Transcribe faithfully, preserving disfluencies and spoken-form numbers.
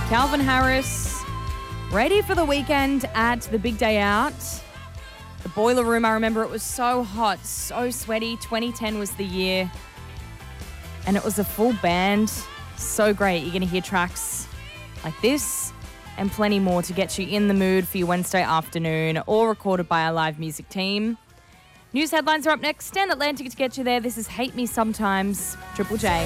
Calvin Harris, ready for the weekend at the big day out. The Boiler Room, I remember it was so hot, so sweaty. twenty ten was the year. And it was a full band. So great. You're going to hear tracks like this and plenty more to get you in the mood for your Wednesday afternoon, all recorded by our live music team. News headlines are up next. Stand Atlantic to get you there. This is Hate Me Sometimes, Triple J.